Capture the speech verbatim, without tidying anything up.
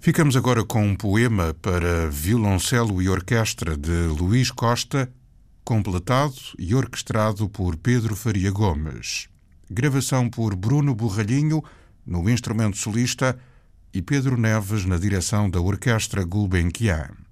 Ficamos agora com um poema para violoncelo e orquestra de Luís Costa, completado e orquestrado por Pedro Faria Gomes. Gravação por Bruno Borralhinho no instrumento solista e Pedro Neves na direção da Orquestra Gulbenkian.